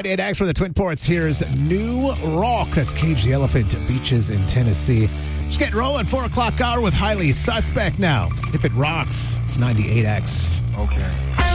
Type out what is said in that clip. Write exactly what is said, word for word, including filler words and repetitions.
ninety-eight X for the Twin Ports. Here's New Rock. That's Cage the Elephant, Beaches in Tennessee. Just getting rolling. four o'clock hour with Highly Suspect now. If it rocks, it's ninety-eight X. Okay.